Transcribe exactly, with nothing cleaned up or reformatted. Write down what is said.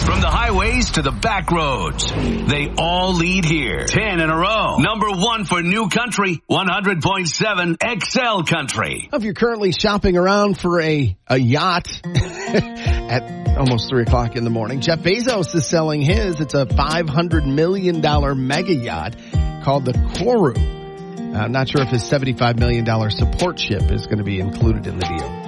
From the highways to the back roads, they all lead here. Ten in a row. Number one for New Country, one hundred point seven X L Country. If you're currently shopping around for a, a yacht at almost three o'clock in the morning, Jeff Bezos is selling his. It's a five hundred million dollars mega yacht called the Kourou. I'm not sure if his seventy-five million dollars support ship is going to be included in the deal.